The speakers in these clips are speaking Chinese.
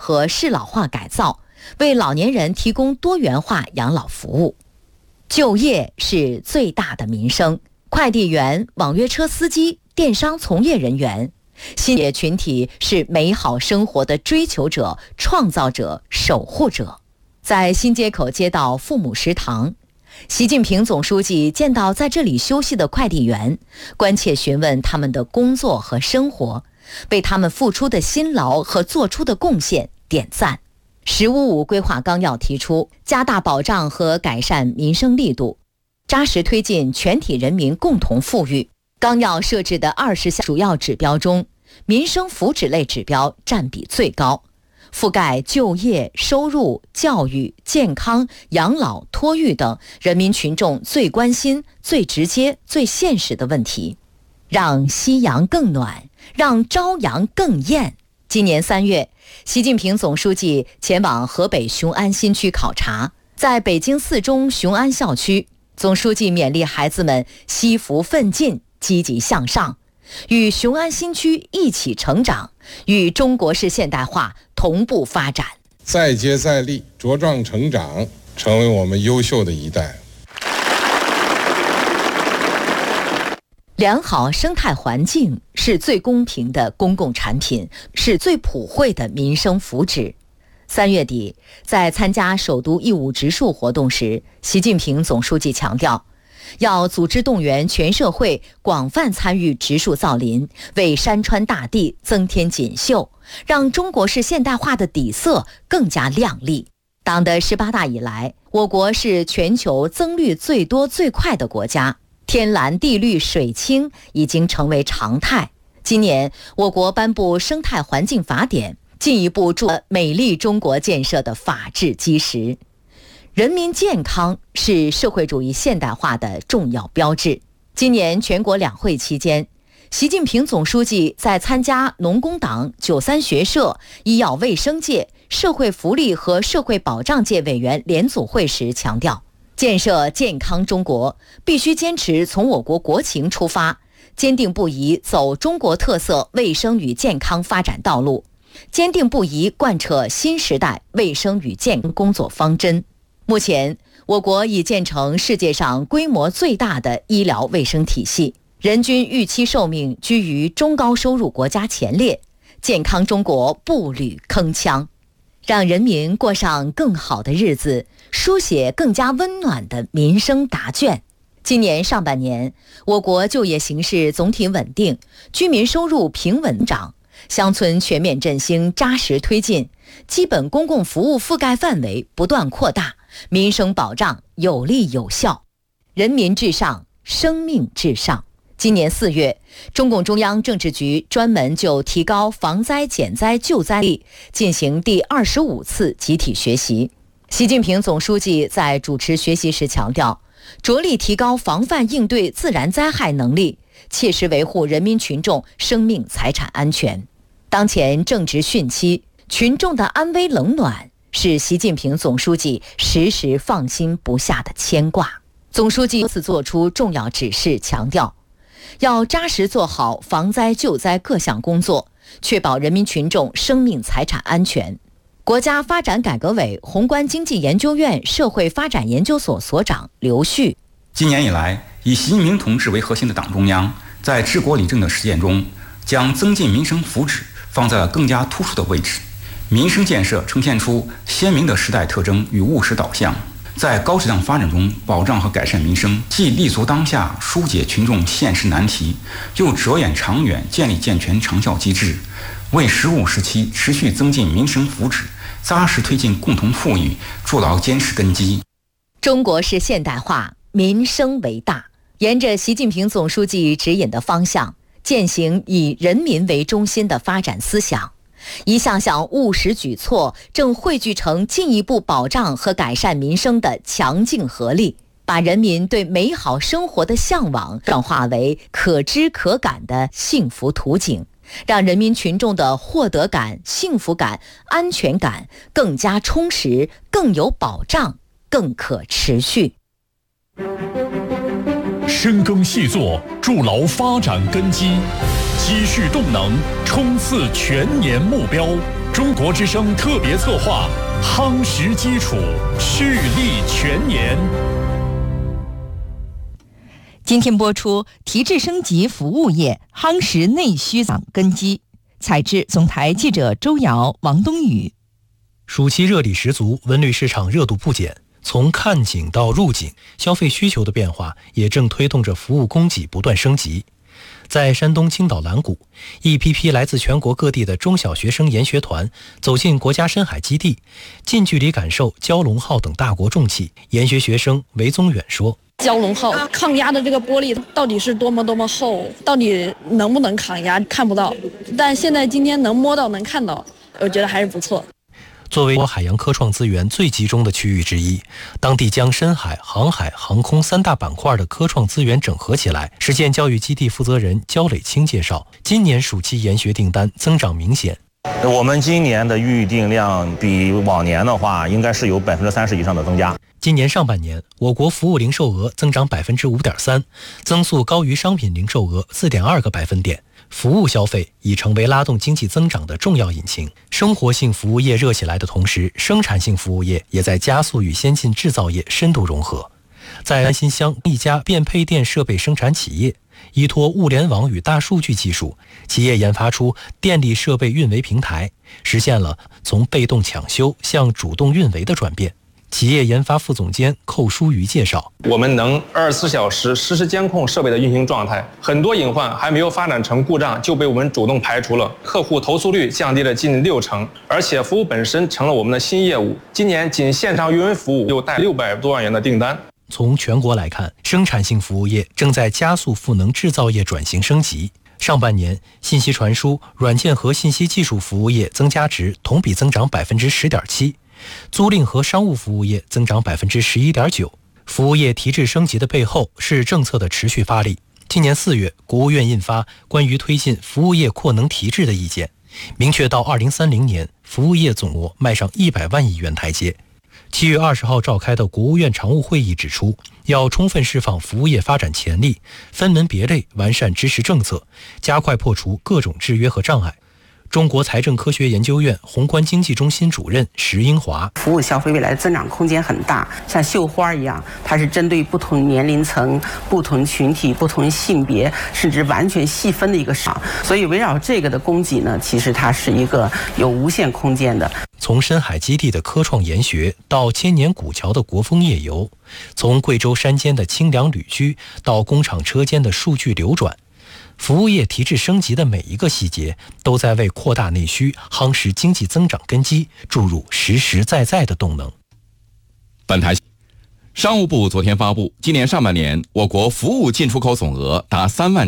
和适老化改造，为老年人提供多元化养老服务。就业是最大的民生，快递员、网约车司机、电商从业人员，新业群体是美好生活的追求者、创造者、守护者。在新街口街道父母食堂，习近平总书记见到在这里休息的快递员，关切询问他们的工作和生活，为他们付出的辛劳和做出的贡献点赞。“10+5”规划纲要提出，加大保障和改善民生力度，扎实推进全体人民共同富裕。纲要设置的20项主要指标中，民生福祉类指标占比最高，覆盖就业、收入、教育、健康、养老、托育等人民群众最关心、最直接、最现实的问题，让夕阳更暖，让朝阳更艳。今年3月，习近平总书记前往河北雄安新区考察，在北京4中雄安校区，总书记勉励孩子们惜福奋进、积极向上，与雄安新区一起成长，与中国式现代化同步发展， 再接再厉，茁壮成长，成为我们优秀的一代。 良好生态环境是最公平的公共产品，是最普惠的民生福祉。3月底，在参加首都义务植树活动时，习近平总书记强调，要组织动员全社会广泛参与植树造林，为山川大地增添锦绣，让中国式现代化的底色更加亮丽。党的18大以来，我国是全球增绿最多最快的国家，天蓝地绿水清已经成为常态。今年，我国颁布生态环境法典，进一步筑美丽中国建设的法治基石。人民健康是社会主义现代化的重要标志。今年全国两会期间，习近平总书记在参加农工党、93学社、医药卫生界、社会福利和社会保障界委员联组会时强调，建设健康中国必须坚持从我国国情出发，坚定不移走中国特色卫生与健康发展道路，坚定不移贯彻新时代卫生与健康工作方针。目前，我国已建成世界上规模最大的医疗卫生体系，人均预期寿命居于中高收入国家前列，健康中国步履铿锵，让人民过上更好的日子，书写更加温暖的民生答卷。今年上半年，我国就业形势总体稳定，居民收入平稳涨，乡村全面振兴扎实推进，基本公共服务覆盖范围不断扩大，民生保障有力有效。人民至上，生命至上。今年4月，中共中央政治局专门就提高防灾减灾救灾力进行第25次集体学习。习近平总书记在主持学习时强调，着力提高防范应对自然灾害能力，切实维护人民群众生命财产安全。当前正值汛期，群众的安危冷暖是习近平总书记时时放心不下的牵挂。总书记多次作出重要指示，强调要扎实做好防灾救灾各项工作，确保人民群众生命财产安全。国家发展改革委宏观经济研究院社会发展研究所所长刘旭， 今年以来，以习近平同志为核心的党中央在治国理政的实践中，将增进民生福祉放在了更加突出的位置，民生建设呈现出鲜明的时代特征与务实导向，在高质量发展中保障和改善民生，既立足当下疏解群众现实难题，又着眼长远建立健全长效机制，为15时期持续增进民生福祉、扎实推进共同富裕筑牢坚实根基。 中国式现代化，民生为大，沿着习近平总书记指引的方向，践行以人民为中心的发展思想，一项项务实举措正汇聚成进一步保障和改善民生的强劲合力，把人民对美好生活的向往转化为可知可感的幸福图景，让人民群众的获得感、幸福感、安全感更加充实、更有保障、更可持续。 深耕细作，筑牢发展根基， 积蓄动能，冲刺全年目标。中国之声特别策划，夯实基础，蓄力全年。 今天播出提质升级服务业，夯实内需党根基。采制总台记者周瑶、王冬雨。 暑期热力十足，文旅市场热度不减。从看景到入景，消费需求的变化也正推动着服务供给不断升级。在山东青岛蓝谷，一批批来自全国各地的中小学生研学团走进国家深海基地，近距离感受蛟龙号等大国重器。研学学生韦宗远说： 蛟龙号抗压的这个玻璃到底是多么厚，到底能不能抗压看不到，但现在今天能摸到能看到，我觉得还是不错。 作为海洋科创资源最集中的区域之一，当地将深海、航海、航空三大板块的科创资源整合起来。实践教育基地负责人焦磊清介绍，今年暑期研学订单增长明显。 我们今年的预订量比往年的话，应该是有30%以上的增加。 今年上半年，我国服务零售额增长5.3%，增速高于商品零售额4.2个百分点。服务消费已成为拉动经济增长的重要引擎。生活性服务业热起来的同时，生产性服务业也在加速与先进制造业深度融合。在安新乡一家变配电设备生产企业，依托物联网与大数据技术，企业研发出电力设备运维平台，实现了从被动抢修向主动运维的转变。企业研发副总监寇书瑜介绍， 我们能24小时实时监控设备的运行状态，很多隐患还没有发展成故障就被我们主动排除了，客户投诉率降低了近60%，而且服务本身成了我们的新业务。今年仅线上运维服务就带600多万元的订单。 从全国来看，生产性服务业正在加速赋能制造业转型升级。上半年，信息传输、软件和信息技术服务业增加值同比增长10.7%。租赁和商务服务业增长11.9%。服务业提质升级的背后是政策的持续发力。今年4月，国务院印发关于推进服务业扩能提质的意见，明确到2030年，服务业总额迈上100万亿元台阶。7月20号召开的国务院常务会议指出，要充分释放服务业发展潜力，分门别类完善支持政策，加快破除各种制约和障碍。中国财政科学研究院宏观经济中心主任石英华： 服务消费未来的增长空间很大，像绣花一样，它是针对不同年龄层、不同群体、不同性别，甚至完全细分的一个市场。所以围绕这个的供给呢，其实它是一个有无限空间的。 从深海基地的科创研学到千年古桥的国风夜游，从贵州山间的清凉旅居到工厂车间的数据流转，服务业提质升级的每一个细节都在为扩大内需、夯实经济增长根基注入实实在在的动能。 本台商务部昨天发布，今年上半年我国服务进出口总额达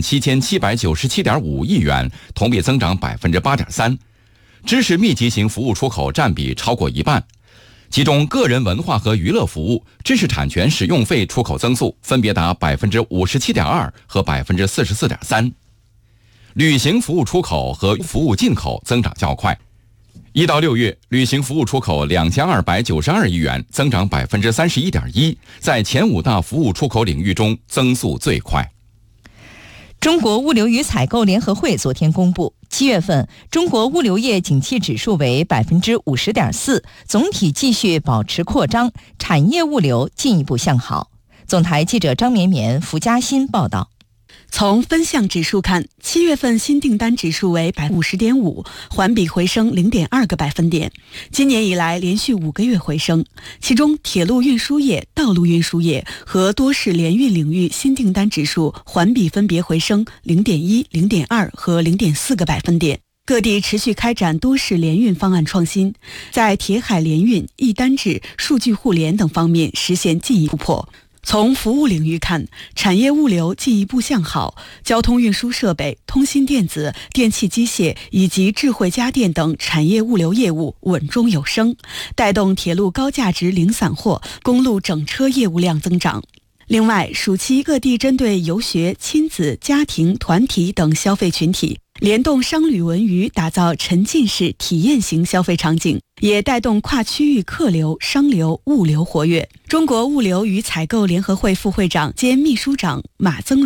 37797.5亿元，同比增长8.3%。知识密集型服务出口占比超过一半，其中个人文化和娱乐服务、知识产权使用费出口增速分别达57.2%和44.3%。旅行服务出口和服务进口增长较快。1到6月，旅行服务出口2292亿元，增长31.1%，在前5大服务出口领域中增速最快。 中国物流与采购联合会昨天公布，7月份中国物流业景气指数为50.4%，总体继续保持扩张，产业物流进一步向好。总台记者张绵绵、福嘉欣报道。 从分项指数看，7月份新订单指数为50.5%，环比回升0.2个百分点，今年以来连续5个月回升。其中，铁路运输业、道路运输业和多式联运领域新订单指数环比分别回升0.1、0.2和0.4个百分点。各地持续开展多式联运方案创新，在铁海联运、一单制、数据互联等方面实现进一步突破。从服务领域看，产业物流进一步向好，交通运输设备、通信电子、电气机械以及智慧家电等产业物流业务稳中有升，带动铁路高价值零散货、公路整车业务量增长。另外，暑期各地针对游学、亲子、家庭、团体等消费群体，联动商旅文娱，打造沉浸式体验型消费场景，也带动跨区域客流、商流、物流活跃。中国物流与采购联合会副会长兼秘书长马增卓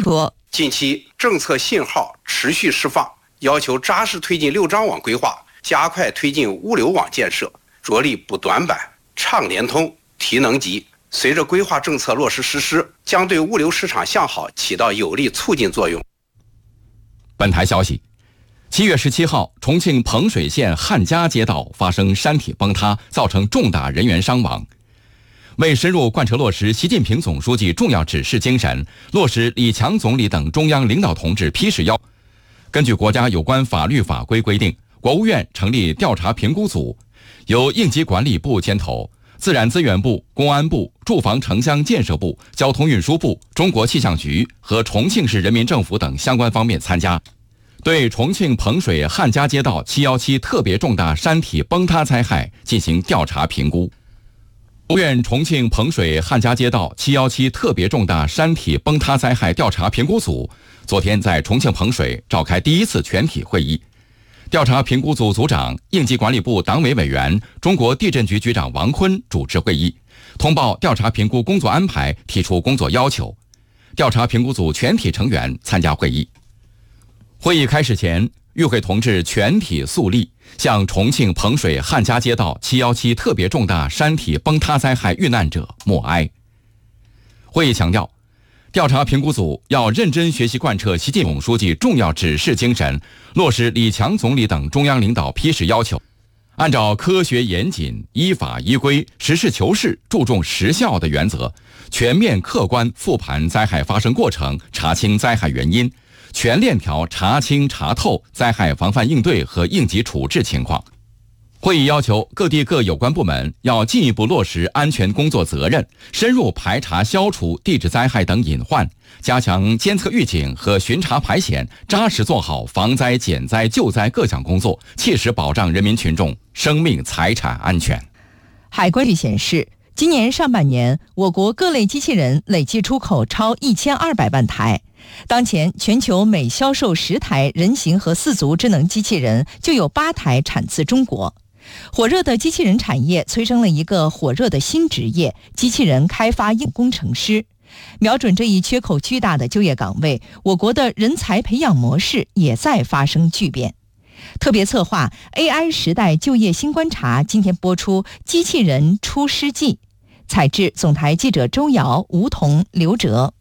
近期政策信号持续释放，要求扎实推进6张网规划，加快推进物流网建设，着力补短板、畅联通、提能级。随着规划政策落实实施，将对物流市场向好起到有力促进作用。 本台消息，7月17号，重庆彭水县汉家街道发生山体崩塌，造成重大人员伤亡。为深入贯彻落实习近平总书记重要指示精神，落实李强总理等中央领导同志批示要求，根据国家有关法律法规规定，国务院成立调查评估组，由应急管理部牵头，自然资源部、公安部、住房城乡建设部、交通运输部、中国气象局和重庆市人民政府等相关方面参加，对重庆彭水汉家街道717特别重大山体崩塌灾害进行调查评估。国务院重庆彭水汉家街道717特别重大山体崩塌灾害调查评估组昨天在重庆彭水召开第1次全体会议。调查评估组组长、应急管理部党委委员、中国地震局局长王坤主持会议，通报调查评估工作安排，提出工作要求。调查评估组全体成员参加会议。会议开始前，与会同志全体肃立，向重庆彭水汉家街道717特别重大山体崩塌灾害遇难者默哀。会议强调，调查评估组要认真学习贯彻习近平总书记重要指示精神，落实李强总理等中央领导批示要求，按照科学严谨、依法依规、实事求是、注重实效的原则，全面客观复盘灾害发生过程，查清灾害原因，全链条查清查透灾害防范应对和应急处置情况。会议要求各地各有关部门要进一步落实安全工作责任，深入排查消除地质灾害等隐患，加强监测预警和巡查排险，扎实做好防灾减灾救灾各项工作，切实保障人民群众生命财产安全。 海关显示，今年上半年我国各类机器人累计出口超1200万台。当前全球每销售10台人形和4足智能机器人，就有8台产自中国。火热的机器人产业催生了一个火热的新职业——机器人开发应用工程师。瞄准这一缺口巨大的就业岗位，我国的人才培养模式也在发生巨变。特别策划 AI 时代就业新观察今天播出《机器人出师记》，采制总台记者周瑶、吴桐、刘哲。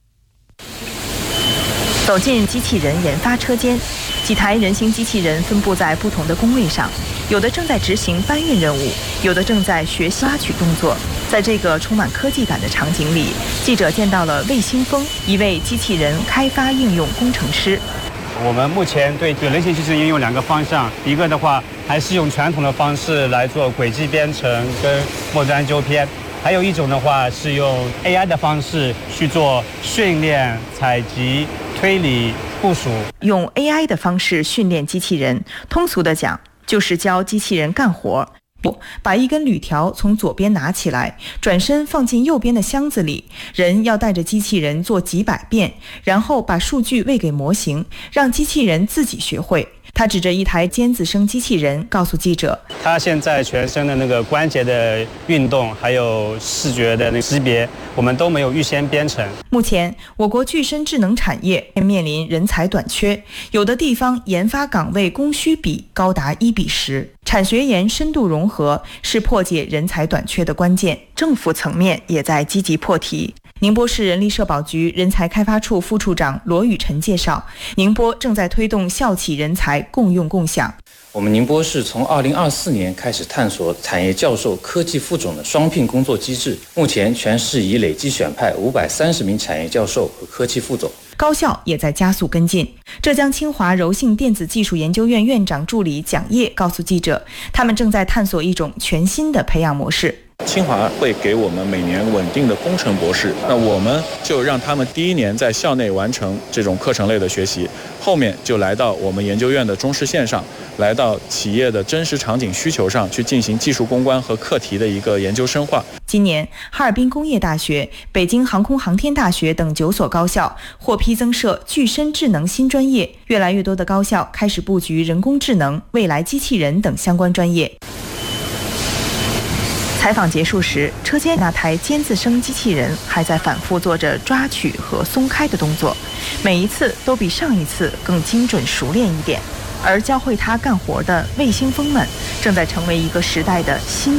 走进机器人研发车间，几台人形机器人分布在不同的工位上，有的正在执行搬运任务，有的正在学习拉取动作。在这个充满科技感的场景里，记者见到了魏新峰，一位机器人开发应用工程师。 我们目前对人形机器人应用2个方向，一个的话还是用传统的方式来做轨迹编程跟末端纠偏，还有一种的话是用 AI 的方式去做训练、采集、推理、部署。 用 AI 的方式训练机器人，通俗的讲就是教机器人干活。把一根铝条从左边拿起来，转身放进右边的箱子里，人要带着机器人做几百遍，然后把数据喂给模型，让机器人自己学会。他指着一台尖子生机器人告诉记者， 他现在全身的那个关节的运动还有视觉的那个识别，我们都没有预先编程。 目前我国具身智能产业面临人才短缺，有的地方研发岗位供需比高达1:10，产学研深度融合是破解人才短缺的关键，政府层面也在积极破题。宁波市人力社保局人才开发处副处长罗雨辰介绍，宁波正在推动校企人才共用共享。 我们宁波市从2024年开始探索产业教授、科技副总的双聘工作机制，目前全市已累计选派530名产业教授和科技副总。 高校也在加速跟进。浙江清华柔性电子技术研究院院长助理蒋烨告诉记者，他们正在探索一种全新的培养模式。 清华会给我们每年稳定的工程博士，那我们就让他们第1年在校内完成这种课程类的学习，后面就来到我们研究院的中试线上，来到企业的真实场景需求上去进行技术攻关和课题的一个研究深化。 今年哈尔滨工业大学、北京航空航天大学等9所高校获批增设具身智能新专业，越来越多的高校开始布局人工智能、未来机器人等相关专业。 采访结束时，车间那台尖字声机器人还在反复做着抓取和松开的动作，每一次都比上一次更精准熟练一点。而教会它干活的卫星蜂们，正在成为一个时代的新